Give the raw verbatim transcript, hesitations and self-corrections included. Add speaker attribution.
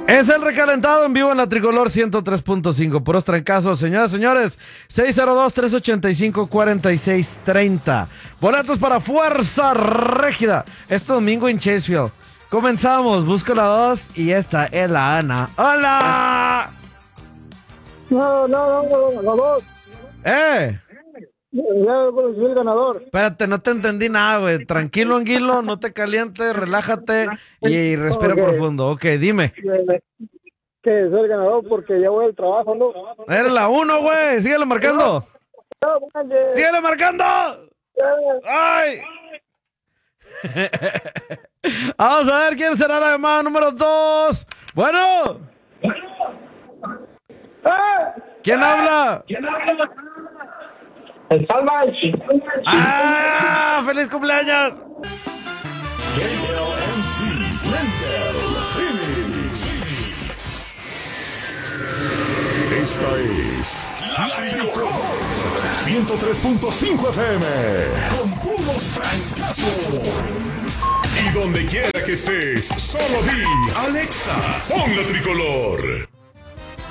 Speaker 1: Es el recalentado en vivo en la Tricolor ciento tres punto cinco. Puros trancazos, señoras y señores. seis cero dos, tres ocho cinco, cuatro seis tres cero. Boletos para Fuerza Régida este domingo en Chasefield. Comenzamos. Busco la dos y esta es la Ana. ¡Hola!
Speaker 2: No, no, no, no, dos.
Speaker 1: ¡Eh!
Speaker 2: Ya soy el ganador.
Speaker 1: Espérate, no te entendí nada, güey. Tranquilo, anguilo, no te calientes, relájate y respira
Speaker 2: Okay.
Speaker 1: profundo. Ok, dime.
Speaker 2: Que soy el ganador porque ya voy al trabajo, ¿no?
Speaker 1: Eres la uno, güey. Síguele marcando. Síguele marcando. ¡Ay! Vamos a ver quién será la llamada número dos. Bueno. ¿Quién habla?
Speaker 2: El Salvage.
Speaker 1: ¡Ah! ¡Feliz cumpleaños!
Speaker 3: K L M C Glendale, Phoenix. Esta es La Tricolor ciento tres punto cinco F M con puros francazos. Y donde quiera que estés, solo di Alexa, pon La Tricolor.